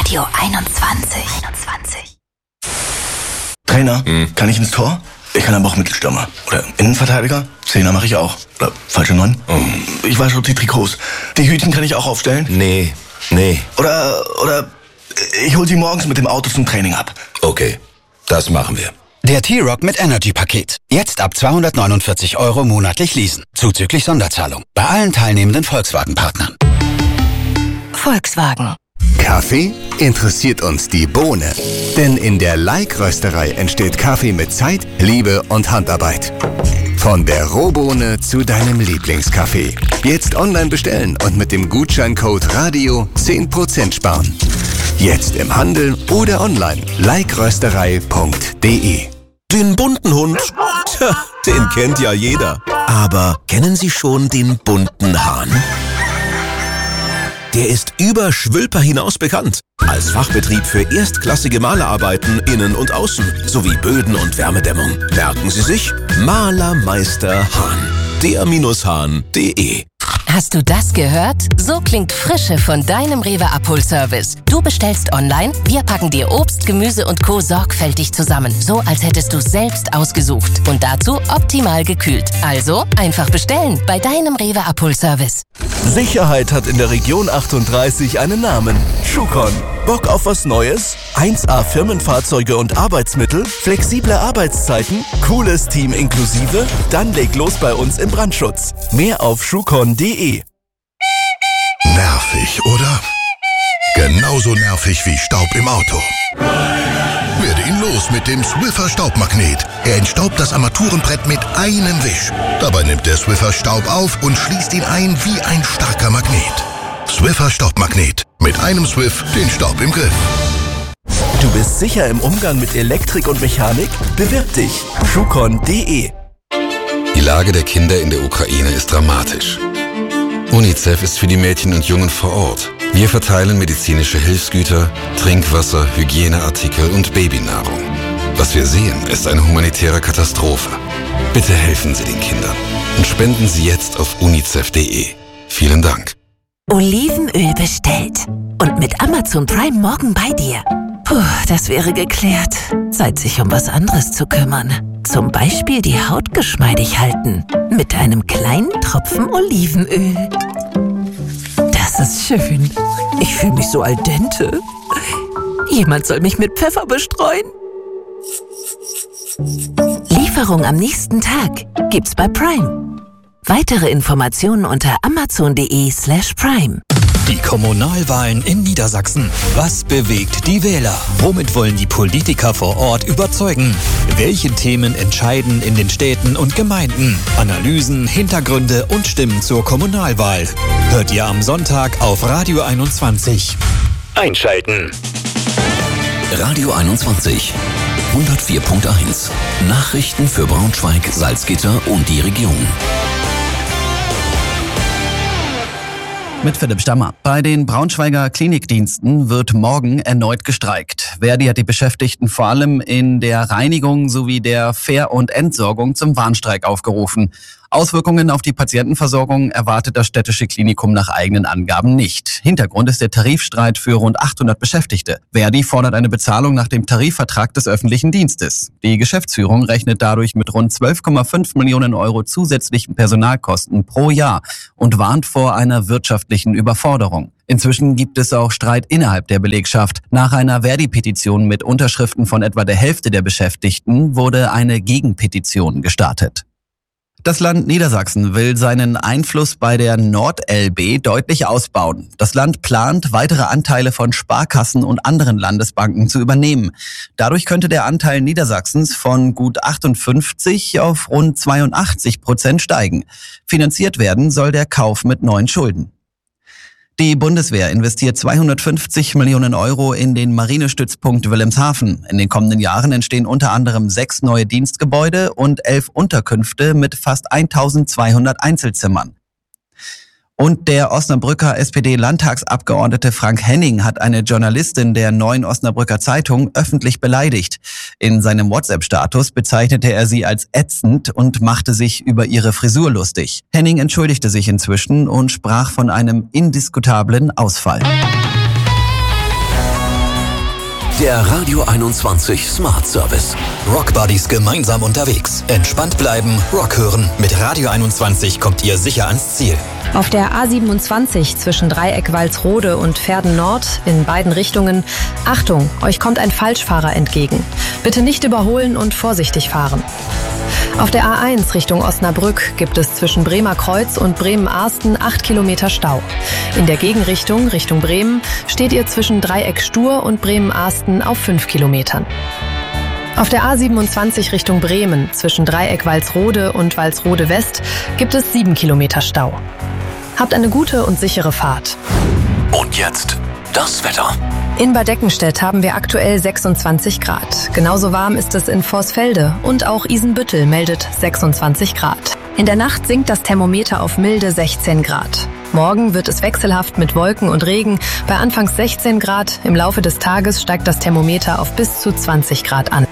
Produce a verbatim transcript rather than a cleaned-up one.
Radio einundzwanzig. einundzwanzig. Trainer, Hm. kann ich ins Tor? Ich kann aber auch Mittelstürmer. Oder Innenverteidiger? Zehner mache ich auch. Oder falsche Neun? Oh. Ich weiß schon die Trikots. Die Hütchen kann ich auch aufstellen? Nee, nee. Oder, oder ich hol sie morgens mit dem Auto zum Training ab. Okay, das machen wir. Der T-Rock mit Energy-Paket. Jetzt ab zweihundertneunundvierzig Euro monatlich leasen. Zuzüglich Sonderzahlung. Bei allen teilnehmenden Volkswagen-Partnern. Volkswagen. Kaffee? Interessiert uns die Bohne. Denn in der Like-Rösterei entsteht Kaffee mit Zeit, Liebe und Handarbeit. Von der Rohbohne zu deinem Lieblingskaffee. Jetzt online bestellen und mit dem Gutscheincode Radio zehn Prozent sparen. Jetzt im Handel oder online. like rösterei punkt de. Den bunten Hund, tja, den kennt ja jeder. Aber kennen Sie schon den bunten Hahn? Der ist über Schwülper hinaus bekannt. Als Fachbetrieb für erstklassige Malerarbeiten innen und außen sowie Böden- und Wärmedämmung. Merken Sie sich, Malermeister Hahn. der Hahn punkt de. Hast du das gehört? So klingt Frische von deinem Rewe-Abholservice. Du bestellst online, wir packen dir Obst, Gemüse und Co. sorgfältig zusammen. So, als hättest du selbst ausgesucht. Und dazu optimal gekühlt. Also, einfach bestellen bei deinem Rewe-Abholservice. Sicherheit hat in der Region achtunddreißig einen Namen. Schukon. Bock auf was Neues? eins A Firmenfahrzeuge und Arbeitsmittel? Flexible Arbeitszeiten? Cooles Team inklusive? Dann leg los bei uns im Brandschutz. Mehr auf schukon punkt de. Nervig, oder? Genauso nervig wie Staub im Auto. Werde ihn los mit dem Swiffer Staubmagnet. Er entstaubt das Armaturenbrett mit einem Wisch. Dabei nimmt der Swiffer Staub auf und schließt ihn ein wie ein starker Magnet. Swiffer Staubmagnet. Mit einem Swiff den Staub im Griff. Du bist sicher im Umgang mit Elektrik und Mechanik? Bewirb dich. schukon punkt de. Die Lage der Kinder in der Ukraine ist dramatisch. UNICEF ist für die Mädchen und Jungen vor Ort. Wir verteilen medizinische Hilfsgüter, Trinkwasser, Hygieneartikel und Babynahrung. Was wir sehen, ist eine humanitäre Katastrophe. Bitte helfen Sie den Kindern und spenden Sie jetzt auf unicef punkt de. Vielen Dank. Olivenöl bestellt. Und mit Amazon Prime morgen bei dir. Puh, das wäre geklärt. Zeit, sich um was anderes zu kümmern. Zum Beispiel die Haut geschmeidig halten. Mit einem kleinen Tropfen Olivenöl. Das ist schön. Ich fühle mich so al dente. Jemand soll mich mit Pfeffer bestreuen. Lieferung am nächsten Tag gibt's bei Prime. Weitere Informationen unter amazon punkt de slash prime. Die Kommunalwahlen in Niedersachsen. Was bewegt die Wähler? Womit wollen die Politiker vor Ort überzeugen? Welche Themen entscheiden in den Städten und Gemeinden? Analysen, Hintergründe und Stimmen zur Kommunalwahl. Hört ihr am Sonntag auf Radio einundzwanzig. Einschalten. Radio einundzwanzig. hundertvier Komma eins. Nachrichten für Braunschweig, Salzgitter und die Region. Mit Philipp Stammer. Bei den Braunschweiger Klinikdiensten wird morgen erneut gestreikt. Verdi hat die Beschäftigten vor allem in der Reinigung sowie der Ver- und Entsorgung zum Warnstreik aufgerufen. Auswirkungen auf die Patientenversorgung erwartet das städtische Klinikum nach eigenen Angaben nicht. Hintergrund ist der Tarifstreit für rund achthundert Beschäftigte. Verdi fordert eine Bezahlung nach dem Tarifvertrag des öffentlichen Dienstes. Die Geschäftsführung rechnet dadurch mit rund zwölf Komma fünf Millionen Euro zusätzlichen Personalkosten pro Jahr und warnt vor einer wirtschaftlichen Überforderung. Inzwischen gibt es auch Streit innerhalb der Belegschaft. Nach einer Verdi-Petition mit Unterschriften von etwa der Hälfte der Beschäftigten wurde eine Gegenpetition gestartet. Das Land Niedersachsen will seinen Einfluss bei der Nord-L B deutlich ausbauen. Das Land plant, weitere Anteile von Sparkassen und anderen Landesbanken zu übernehmen. Dadurch könnte der Anteil Niedersachsens von gut achtundfünfzig auf rund zweiundachtzig Prozent steigen. Finanziert werden soll der Kauf mit neuen Schulden. Die Bundeswehr investiert zweihundertfünfzig Millionen Euro in den Marinestützpunkt Wilhelmshaven. In den kommenden Jahren entstehen unter anderem sechs neue Dienstgebäude und elf Unterkünfte mit fast eintausendzweihundert Einzelzimmern. Und der Osnabrücker S P D-Landtagsabgeordnete Frank Henning hat eine Journalistin der Neuen Osnabrücker Zeitung öffentlich beleidigt. In seinem WhatsApp-Status bezeichnete er sie als ätzend und machte sich über ihre Frisur lustig. Henning entschuldigte sich inzwischen und sprach von einem indiskutablen Ausfall. Der Radio einundzwanzig Smart Service. Rockbuddies gemeinsam unterwegs. Entspannt bleiben, Rock hören. Mit Radio einundzwanzig kommt ihr sicher ans Ziel. Auf der A siebenundzwanzig zwischen Dreieck Walsrode und Verden Nord in beiden Richtungen. Achtung, euch kommt ein Falschfahrer entgegen. Bitte nicht überholen und vorsichtig fahren. Auf der A eins Richtung Osnabrück gibt es zwischen Bremer Kreuz und Bremen-Arsten acht Kilometer Stau. In der Gegenrichtung, Richtung Bremen, steht ihr zwischen Dreieck Stur und Bremen-Arsten auf fünf Kilometern. Auf der A siebenundzwanzig Richtung Bremen zwischen Dreieck Walsrode und Walsrode West gibt es sieben Kilometer Stau. Habt eine gute und sichere Fahrt. Und jetzt das Wetter. In Bad Eckenstedt haben wir aktuell sechsundzwanzig Grad. Genauso warm ist es in Vorsfelde und auch Isenbüttel meldet sechsundzwanzig Grad. In der Nacht sinkt das Thermometer auf milde sechzehn Grad. Morgen wird es wechselhaft mit Wolken und Regen bei anfangs sechzehn Grad. Im Laufe des Tages steigt das Thermometer auf bis zu zwanzig Grad an.